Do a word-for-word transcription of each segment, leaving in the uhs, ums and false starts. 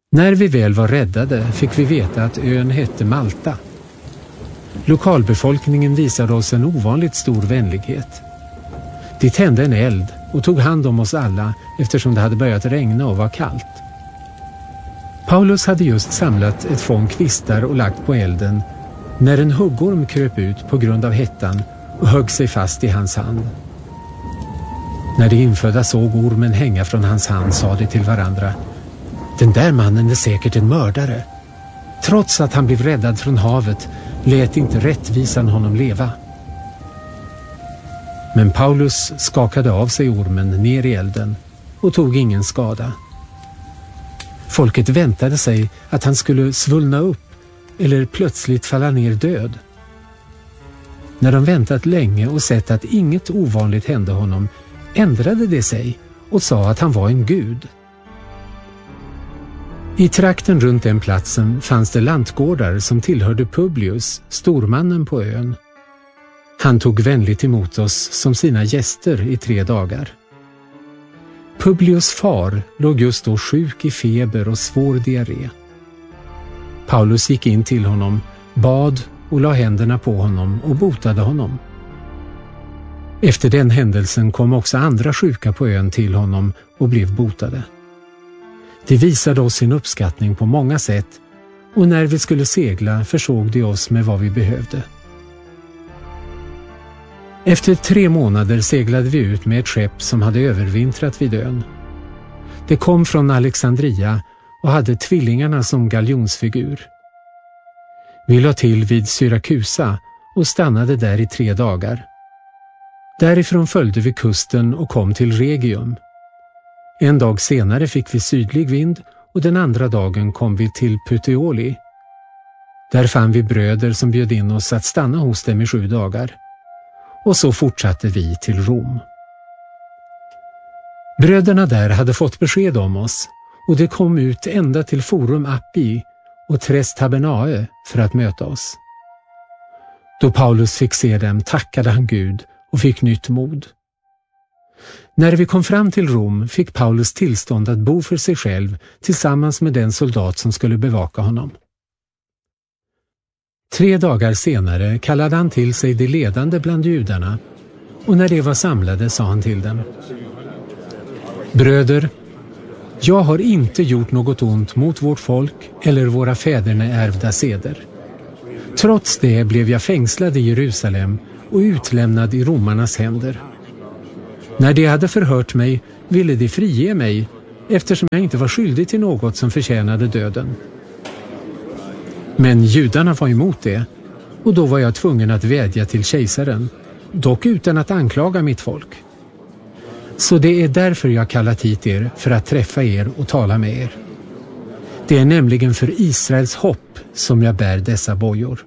När vi väl var räddade fick vi veta att ön hette Malta. Lokalbefolkningen visade oss en ovanligt stor vänlighet. De tände en eld och tog hand om oss alla eftersom det hade börjat regna och var kallt. Paulus hade just samlat ett fång kvistar och lagt på elden när en huggorm kröp ut på grund av hettan och högg sig fast i hans hand. När de infödda såg ormen hänga från hans hand sa de till varandra: den där mannen är säkert en mördare. Trots att han blev räddad från havet lät inte rättvisan honom leva. Men Paulus skakade av sig ormen ner i elden och tog ingen skada. Folket väntade sig att han skulle svullna upp eller plötsligt falla ner död. När de väntat länge och sett att inget ovanligt hände honom ändrade det sig och sa att han var en gud. I trakten runt den platsen fanns det lantgårdar som tillhörde Publius, stormannen på ön. Han tog vänligt emot oss som sina gäster i tre dagar. Publius far låg just då sjuk i feber och svår diarré. Paulus gick in till honom, bad och la händerna på honom och botade honom. Efter den händelsen kom också andra sjuka på ön till honom och blev botade. De visade oss sin uppskattning på många sätt och när vi skulle segla försåg de oss med vad vi behövde. Efter tre månader seglade vi ut med ett skepp som hade övervintrat vid ön. Det kom från Alexandria och hade tvillingarna som galjonsfigur. Vi la till vid Syrakusa och stannade där i tre dagar. Därifrån följde vi kusten och kom till Regium. En dag senare fick vi sydlig vind och den andra dagen kom vi till Puteoli. Där fann vi bröder som bjöd in oss att stanna hos dem i sju dagar. Och så fortsatte vi till Rom. Bröderna där hade fått besked om oss och de kom ut ända till Forum Appii och Tres Tabernae för att möta oss. Då Paulus fick se dem tackade han Gud och fick nytt mod. När vi kom fram till Rom fick Paulus tillstånd att bo för sig själv tillsammans med den soldat som skulle bevaka honom. Tre dagar senare kallade han till sig de ledande bland judarna och när de var samlade sa han till dem: bröder, jag har inte gjort något ont mot vårt folk eller våra fäderneärvda seder. Trots det blev jag fängslad i Jerusalem och utlämnad i romarnas händer. När de hade förhört mig ville de frige mig eftersom jag inte var skyldig till något som förtjänade döden. Men judarna var emot det och då var jag tvungen att vädja till kejsaren, dock utan att anklaga mitt folk. Så det är därför jag kallat hit er för att träffa er och tala med er. Det är nämligen för Israels hopp som jag bär dessa bojor.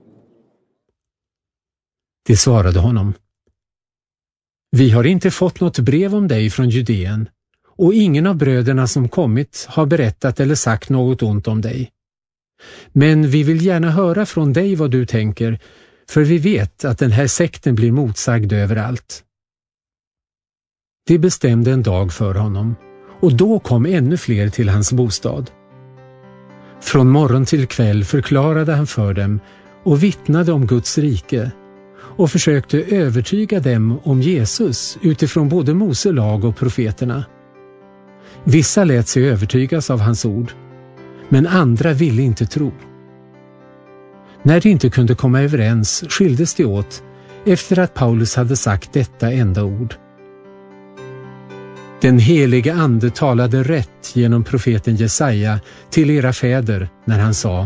De svarade honom: vi har inte fått något brev om dig från Judeen och ingen av bröderna som kommit har berättat eller sagt något ont om dig. Men vi vill gärna höra från dig vad du tänker, för vi vet att den här sekten blir motsagd överallt. De bestämde en dag för honom och då kom ännu fler till hans bostad. Från morgon till kväll förklarade han för dem och vittnade om Guds rike och försökte övertyga dem om Jesus utifrån både Mose lag och profeterna. Vissa lät sig övertygas av hans ord, men andra ville inte tro. När de inte kunde komma överens skildes de åt efter att Paulus hade sagt detta enda ord. Den helige ande talade rätt genom profeten Jesaja till era fäder när han sa: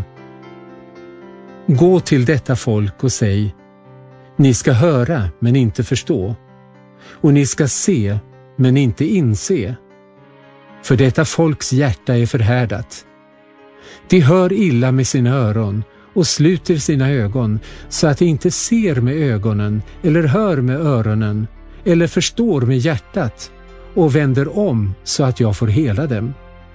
gå till detta folk och säg, ni ska höra men inte förstå, och ni ska se men inte inse. För detta folks hjärta är förhärdat. De hör illa med sina öron och sluter sina ögon så att de inte ser med ögonen eller hör med öronen eller förstår med hjärtat och vänder om så att jag får hela dem.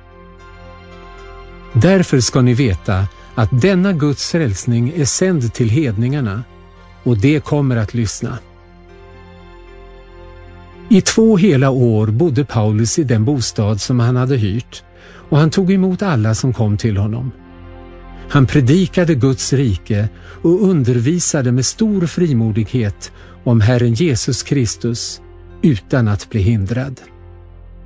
Därför ska ni veta att denna Guds frälsning är sänd till hedningarna och det kommer att lyssna. I två hela år bodde Paulus i den bostad som han hade hyrt och han tog emot alla som kom till honom. Han predikade Guds rike och undervisade med stor frimodighet om Herren Jesus Kristus utan att bli hindrad.